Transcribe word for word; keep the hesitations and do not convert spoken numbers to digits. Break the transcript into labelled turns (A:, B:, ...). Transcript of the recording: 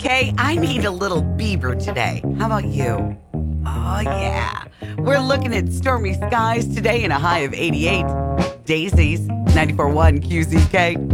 A: Kay, I need a little Bieber today. How about you? Oh, yeah. We're looking at stormy skies today and a high of eighty-eight. Daisy's ninety-four point one Q Z K.